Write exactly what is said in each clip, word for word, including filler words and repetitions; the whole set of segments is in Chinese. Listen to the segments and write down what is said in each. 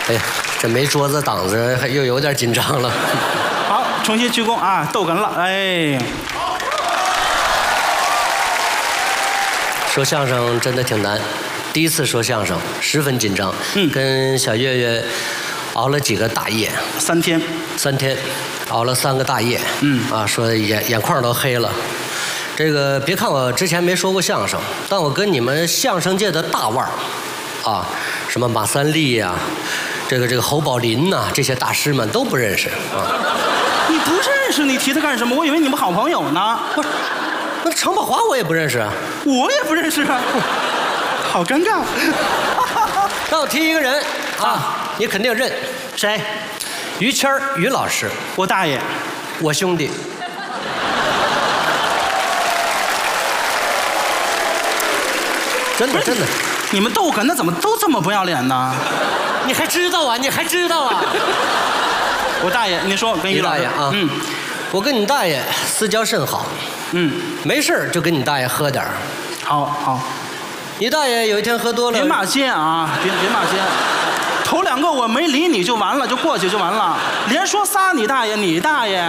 哎呀，这没桌子挡着，还又有点紧张了。 好，重新鞠躬啊，逗哏了，哎。 说相声真的挺难，第一次说相声，十分紧张。嗯，跟小岳岳熬了几个大夜， 三天， 三天，熬了三个大夜。嗯，啊，说眼眼眶都黑了。这个别看我之前没说过相声，但我跟你们相声界的大腕儿，啊，什么马三立呀、啊，这个这个侯宝林呐、啊，这些大师们都不认识啊。 你不认识，你提他干什么？我以为你们好朋友呢。 不是。那程宝华我也不认识啊， 我也不认识啊，好尴尬。 那我提一个人啊，你肯定认， 谁？ 于谦儿，于老师。 我大爷， 我兄弟。真的真的， 你们逗哏的怎么都这么不要脸呢？ 你还知道啊？你还知道啊？ 我大爷，你说跟于老爷啊，嗯，我跟你大爷私交甚好。嗯，没事就跟你大爷喝点儿。 好好， 你大爷有一天喝多了， 别骂街啊，别别骂街。头两个我没理你就完了，就过去就完了，连说仨你大爷你大爷。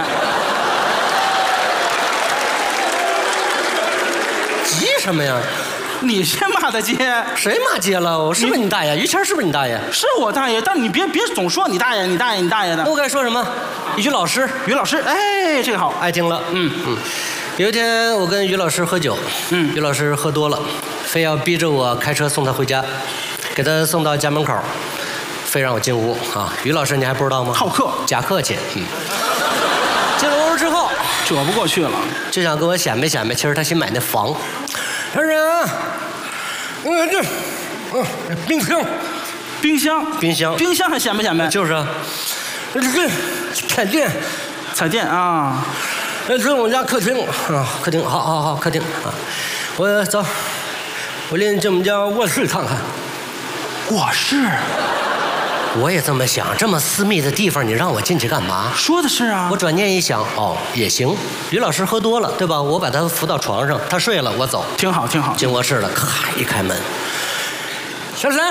急什么呀？ 你先骂的街， 谁骂街了？我是不是你大爷？于谦是不是你大爷？ 是我大爷，但你别别总说你大爷你大爷你大爷的。 我该说什么？于老师， 于老师，哎，这个好， 爱听了。嗯嗯。有一天我跟于老师喝酒，嗯，于老师喝多了，非要逼着我开车送他回家，给他送到家门口，非让我进屋啊。于老师你还不知道吗？ 好客， 假客气。嗯。进了屋之后， 折不过去了， 就想跟我显摆显摆，其实他新买那房。他说：“嗯，这，嗯，冰箱， 冰箱， 冰箱， 冰箱还显摆显摆？ 就是啊，这这彩电， 彩电啊。” 这是我们家客厅啊，客厅，好好好，客厅啊，我走，我领你进我们家卧室看看。 卧室？ 我也这么想，这么私密的地方，你让我进去干嘛？ 说的是啊。 我转念一想，哦，也行。于老师喝多了，对吧？我把他扶到床上，他睡了，我走。 挺好，挺好。 进卧室了，咔一开门，小沈，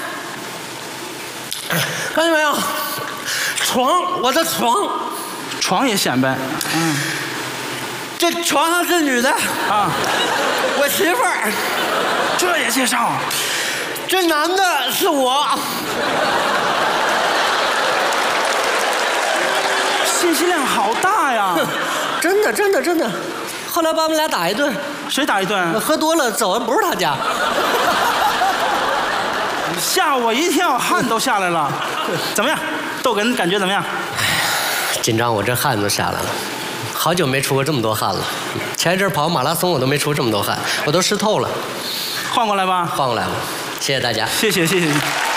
看见没有？床，我的床。 床也显摆，嗯， 这床上是女的啊， 我媳妇儿， 这也介绍， 这男的是我， 信息量好大呀， 真的真的真的，后来把我们俩打一顿， 谁打一顿？ 喝多了走的不是他家， 吓我一跳，汗都下来了，怎么样？逗哏感觉怎么样？ 紧张，我这汗都下来了，好久没出过这么多汗了。前一阵跑马拉松，我都没出这么多汗，我都湿透了。 换过来吧， 换过来吧，谢谢大家， 谢谢谢谢。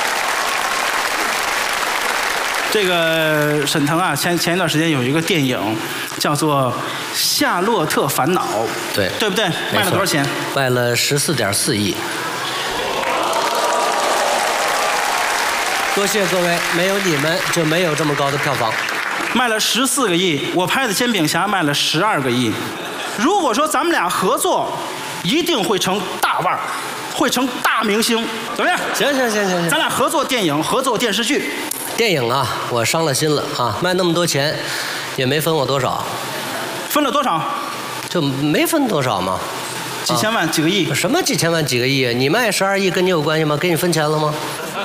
这个沈腾啊，前前一段时间有一个电影，叫做《夏洛特烦恼》， 对对不对？卖了多少钱？ 卖了十四点四亿。多谢各位，没有你们就没有这么高的票房。 卖了十四个亿，我拍的《煎饼侠》卖了十二个亿。如果说咱们俩合作，一定会成大腕儿，会成大明星，怎么样？ 行行行行行， 咱俩合作电影，合作电视剧。 电影啊，我伤了心了啊！卖那么多钱，也没分我多少。 分了多少？ 就没分多少吗？ 几千万、啊、几个亿？ 什么几千万、几个亿？你卖十二亿跟你有关系吗？给你分钱了吗？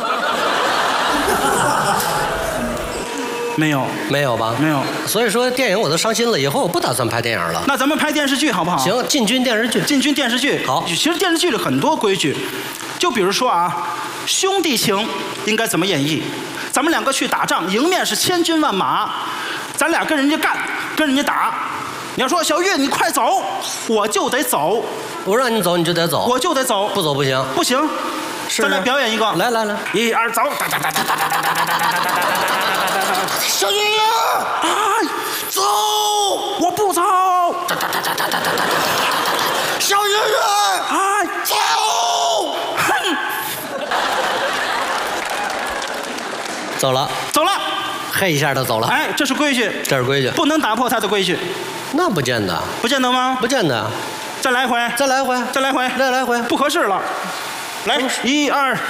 没有， 没有吧？ 没有。 所以说电影我都伤心了，以后我不打算拍电影了。 那咱们拍电视剧好不好？ 行，进军电视剧。 进军电视剧。 好。 其实电视剧里很多规矩，就比如说啊，兄弟情应该怎么演绎？咱们两个去打仗，迎面是千军万马，咱俩跟人家干，跟人家打。你要说小岳，你快走，我就得走。 我让你走，你就得走。 我就得走， 不走不行。 不行。 是。 咱俩表演一个。 来来来， 一二走。 小岳岳， 哎， 走！ 我不走。 小岳岳， 哎， 走！ 哼， 走了， 走了， 嘿一下就走了。 哎，这是规矩， 这是规矩， 不能打破他的规矩。 那不见得， 不见得吗？ 不见得。 再来一回， 再来一回， 再来一回， 再来一回， 不合适了。来，一二。